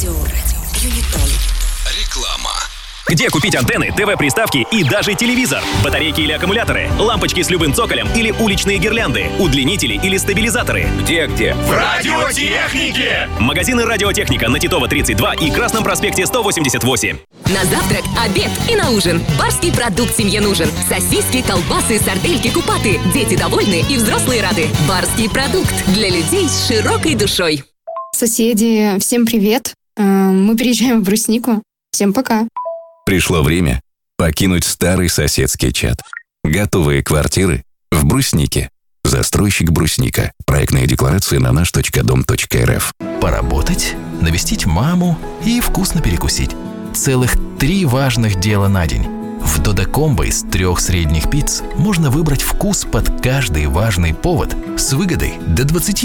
Юнитон. Реклама. Где купить антенны, ТВ-приставки и даже телевизор? Батарейки или аккумуляторы? Лампочки с любым цоколем или уличные гирлянды? Удлинители или стабилизаторы? Где? В радиотехнике! Магазины «Радиотехника» на Титова 32 и Красном проспекте 188. На завтрак, обед и на ужин. Барский продукт семье нужен. Сосиски, колбасы, сардельки, купаты. Дети довольны и взрослые рады. Барский продукт для людей с широкой душой. Соседи, всем привет. Мы переезжаем в Бруснику. Всем пока. Пришло время покинуть старый соседский чат. Готовые квартиры в Бруснике. Застройщик Брусника. Проектная декларация на наш.дом.рф. Поработать, навестить маму и вкусно перекусить. Целых 3 важных дела на день. В Додо-комбо из 3 средних пиц можно выбрать вкус под каждый важный повод с выгодой до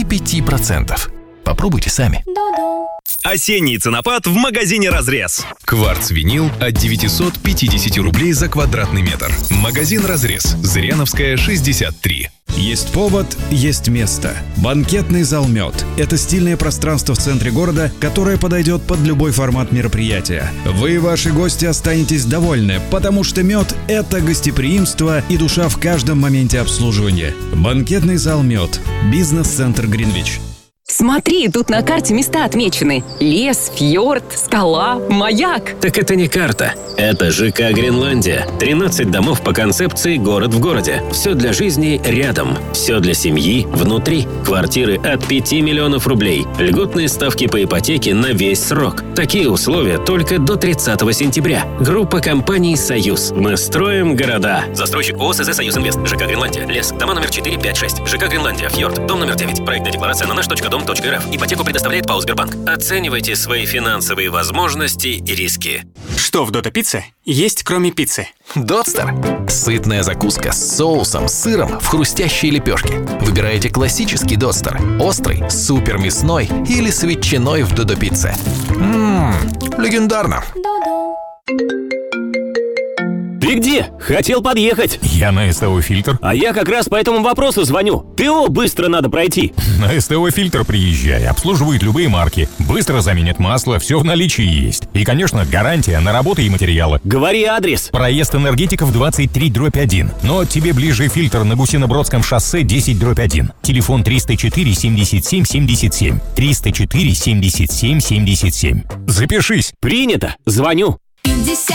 25%. Попробуйте сами. Осенний ценопад в магазине «Разрез». Кварц-винил от 950 рублей за квадратный метр. Магазин «Разрез». Зыряновская, 63. Есть повод, есть место. Банкетный зал «Мед» — это стильное пространство в центре города, которое подойдет под любой формат мероприятия. Вы и ваши гости останетесь довольны, потому что «Мед» — это гостеприимство и душа в каждом моменте обслуживания. Банкетный зал «Мед». Бизнес-центр «Гринвич». Смотри, тут на карте места отмечены. Лес, фьорд, скала, маяк. Так это не карта. Это ЖК «Гренландия». 13 домов по концепции «Город в городе». Все для жизни рядом. Все для семьи внутри. Квартиры от 5 миллионов рублей. Льготные ставки по ипотеке на весь срок. Такие условия только до 30 сентября. Группа компаний «Союз». Мы строим города. Застройщик ОСЗ «Союз Инвест». ЖК «Гренландия». Лес. Дома номер 4, 5, 6. ЖК «Гренландия». Фьорд. Дом номер 9. Проектная декларация на наш.дом.рф. Ипотеку предоставляет ПАО «Сбербанк». Оценивайте свои финансовые возможности и риски. Что в Додо Пицце есть, кроме пиццы? Дотстер. Сытная закуска с соусом, сыром в хрустящей лепешке. Выбираете классический Дотстер. Острый, супер мясной или с ветчиной в Додо Пицце. Легендарно. Ты где? Хотел подъехать. Я на СТО «Фильтр». А я как раз по этому вопросу звоню. ТО быстро надо пройти. На СТО «Фильтр» приезжай. Обслуживают любые марки. Быстро заменят масло, все в наличии есть. И, конечно, гарантия на работы и материалы. Говори адрес. Проезд Энергетиков 23/1. Но тебе ближе «Фильтр» на Гусино-Бродском шоссе 10/1. Телефон 304 77 77. 304 77 77. Запишись. Принято. Звоню.